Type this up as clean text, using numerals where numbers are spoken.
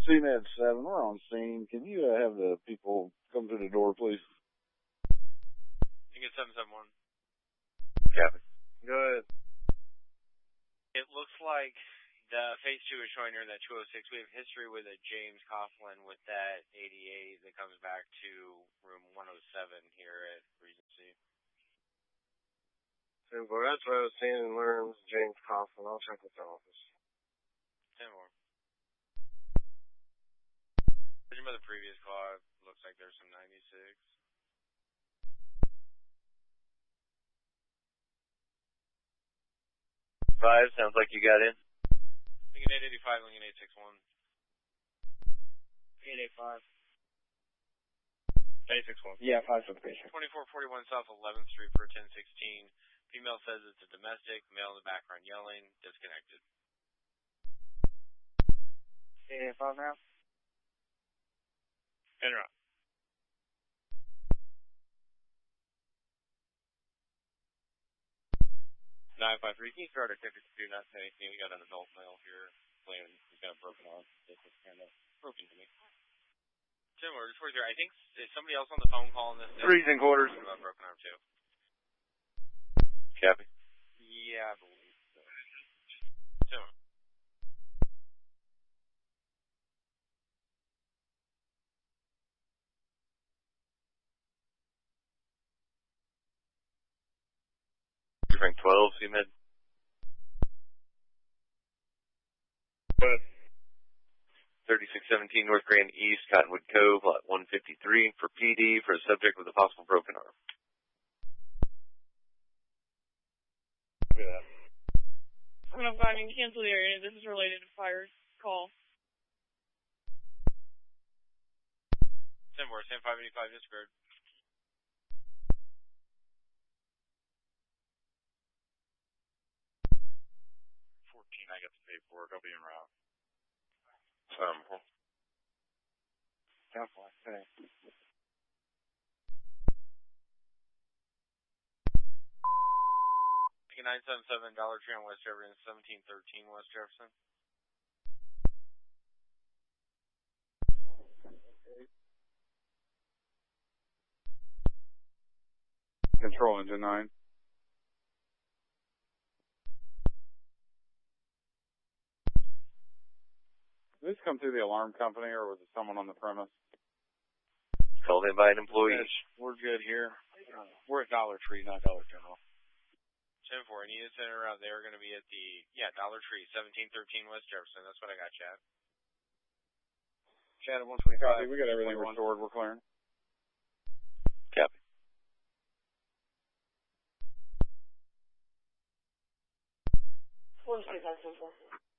CNET 7, we're on scene. Can you have the people come to the door, please? You get 771. Copy. Go ahead. It looks like the phase 2 is showing here in that 206. We have history with a James Coughlin with that 88 that comes back to room 107 here at Regency. That's what I was seeing in Lerms, James Coughlin. I'll check with the office. 10 more. Judging by the previous call, it looks like there's some 96. 5, sounds like you got in. Lincoln 885, Lincoln 861. 885. 861. Yeah, 5 for the patient. 2441 South 11th Street for 1016. Female says it's a domestic. Male in the background yelling. Disconnected. 885 now? Interrupt. 953. Can you start a ticket to not say anything? We got an adult male here playing. He's got a broken arm. This is kind of broken to me. Tim, we're just here. I think is somebody else on the phone calling this? Freezing quarters. About broken arm too. Copy. Yeah, I believe so. Tim. Frank 12, CMed. Good. 3617 North Grand East, Cottonwood Cove, lot 153 for PD for a subject with a possible broken arm. Yeah. I'm going to find and cancel the area. This is related to fire call. 10 more. Sam 585 disappeared. 14, I got the paperwork. I'll be en route. Definitely. Okay. Ticket 977 Dollar Tree on West Jefferson, 1713 West Jefferson. Control engine 9. Did this come through the alarm company, or was it someone on the premise? Called in by an employee. We're good here. We're at Dollar Tree, not Dollar General. 10-4, I need to send her out. They're going to be at the, Dollar Tree, 1713 West Jefferson. That's what I got, Chad. Chad at 125. Copy. We got everything restored. We're clearing. Copy. One 25 10-4.